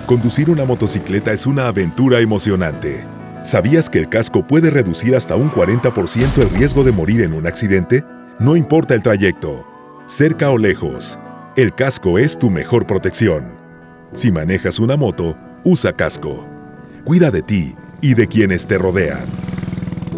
Conducir una motocicleta es una aventura emocionante. ¿Sabías que el casco puede reducir hasta un 40% el riesgo de morir en un accidente? No importa el trayecto, cerca o lejos, el casco es tu mejor protección. Si manejas una moto, usa casco. Cuida de ti y de quienes te rodean.